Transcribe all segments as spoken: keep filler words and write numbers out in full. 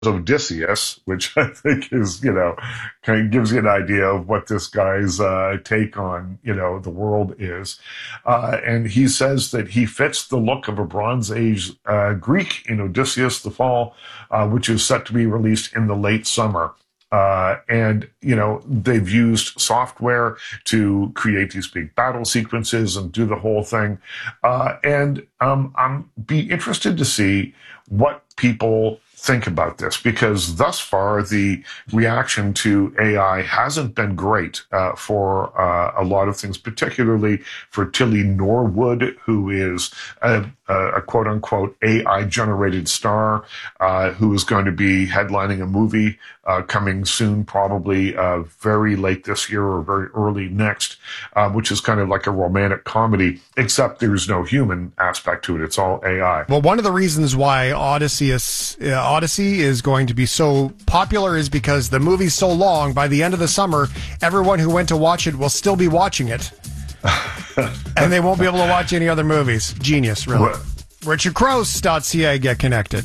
Odysseus, which I think is, you know, kind of gives you an idea of what this guy's uh, take on, you know, the world is. Uh, and he says that he fits the look of a Bronze Age uh, Greek in Odysseus the Fall, uh, which is set to be released in the late summer. Uh, and, you know, they've used software to create these big battle sequences and do the whole thing. Uh, and um, I'm be interested to see what people think about this, because thus far the reaction to A I hasn't been great uh, for uh, a lot of things, particularly for Tilly Norwood, who is a, a quote-unquote A I-generated star uh, who is going to be headlining a movie uh, coming soon, probably uh, very late this year or very early next, uh, which is kind of like a romantic comedy, except there's no human aspect to it. It's all A I. Well, one of the reasons why Odysseus, uh, Odyssey is going to be so popular is because the movie's so long, by the end of the summer, everyone who went to watch it will still be watching it. And they won't be able to watch any other movies. Genius, really. What? Richard Crouse dot C A, get connected.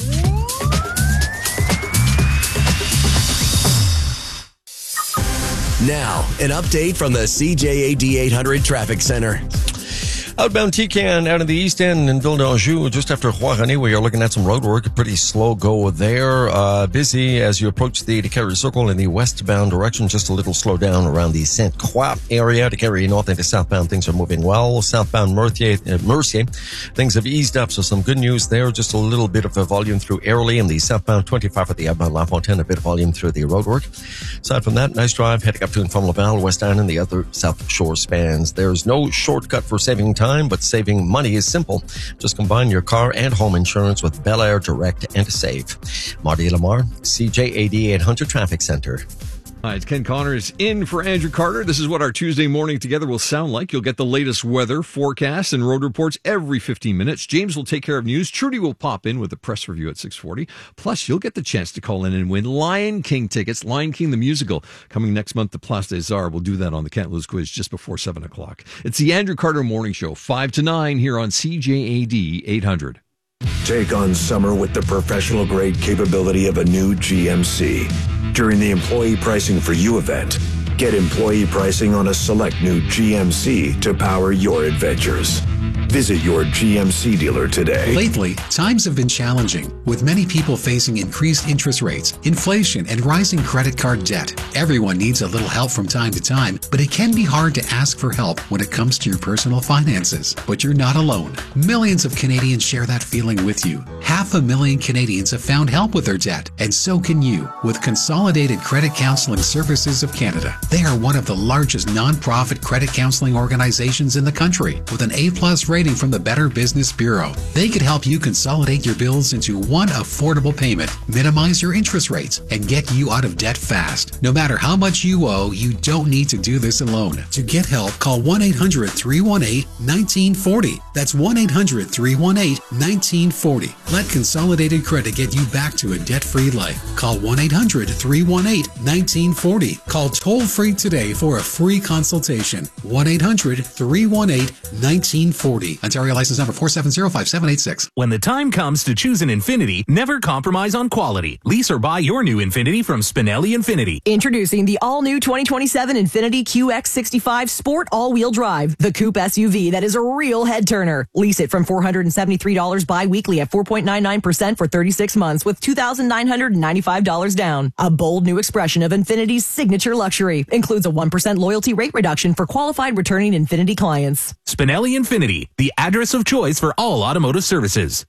Now, an update from the C J A D eight hundred Traffic Center. Outbound T C A N out of the East End in Ville d'Anjou, just after Juarani, where you're looking at some road work. A pretty slow go there. Uh, busy as you approach the Decarie Circle in the westbound direction. Just a little slow down around the Sainte Croix area. Decarie north into southbound, things are moving well. Southbound Mercier, uh, Mercier, things have eased up, so some good news there. Just a little bit of a volume through Airlie and the southbound twenty-five at the outbound La Fontaine. A bit of volume through the road work. Aside from that, nice drive heading up to and from Laval, West Island, and the other South Shore spans. There's no shortcut for saving time. Time, but saving money is simple. Just combine your car and home insurance with Bel Air Direct and Save. Marty Lamar, C J A D eight hundred Traffic Center. Hi, it's Ken Connors in for Andrew Carter. This is what our Tuesday morning together will sound like. You'll get the latest weather, forecasts, and road reports every fifteen minutes. James will take care of news. Trudy will pop in with a press review at six forty. Plus, you'll get the chance to call in and win Lion King tickets. Lion King the Musical coming next month to Place des Arts. We'll do that on the Can't Lose Quiz just before seven o'clock. It's the Andrew Carter Morning Show, five to nine here on C J A D eight hundred. Take on summer with the professional-grade capability of a new G M C. During the Employee Pricing for You event, get employee pricing on a select new G M C to power your adventures. Visit your G M C dealer today. Lately, times have been challenging, with many people facing increased interest rates, inflation, and rising credit card debt. Everyone needs a little help from time to time, but it can be hard to ask for help when it comes to your personal finances. But you're not alone. Millions of Canadians share that feeling with you. Half a million Canadians have found help with their debt, and so can you with Consolidated Credit Counseling Services of Canada. They are one of the largest non-profit credit counseling organizations in the country, with an A-plus rating from the Better Business Bureau. They could help you consolidate your bills into one affordable payment, minimize your interest rates, and get you out of debt fast. No matter how much you owe, you don't need to do this alone. To get help, call one eight hundred, three one eight, one nine four zero. That's one eight hundred, three one eight, one nine four zero. Let Consolidated Credit get you back to a debt-free life. Call one eight hundred, three one eight, one nine four zero. Call toll-free today for a free consultation. one eight hundred, three one eight, one nine four zero. Ontario license number four seven zero five seven eight six. When the time comes to choose an Infiniti, never compromise on quality. Lease or buy your new Infiniti from Spinelli Infiniti. Introducing the all-new twenty twenty-seven Infiniti Q X sixty-five Sport All-Wheel Drive, the coupe S U V that is a real head-turner. Lease it from four hundred seventy-three dollars bi-weekly at four point nine nine percent for thirty-six months with two thousand nine hundred ninety-five dollars down. A bold new expression of Infiniti's signature luxury. Includes a one percent loyalty rate reduction for qualified returning Infiniti clients. Spinelli Infiniti, the address of choice for all automotive services.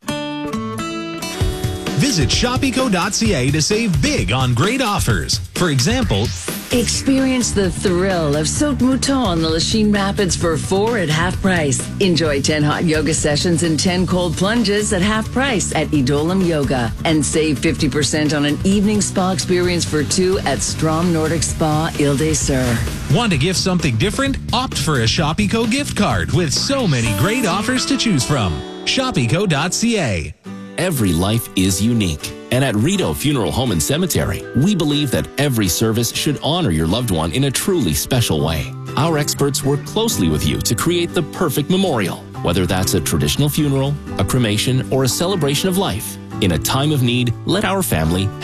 Visit shop eco dot c a to save big on great offers. For example, experience the thrill of Saut Mouton on the Lachine Rapids for four at half price. Enjoy ten hot yoga sessions and ten cold plunges at half price at Idolam Yoga. And save fifty percent on an evening spa experience for two at Strom Nordic Spa Ile des Sœurs. Want to gift something different? Opt for a Shop Eco gift card with so many great offers to choose from. shop eco dot c a. Every life is unique. And at Rideau Funeral Home and Cemetery, we believe that every service should honor your loved one in a truly special way. Our experts work closely with you to create the perfect memorial, Whether that's a traditional funeral, a cremation, or a celebration of life, in a time of need, let our family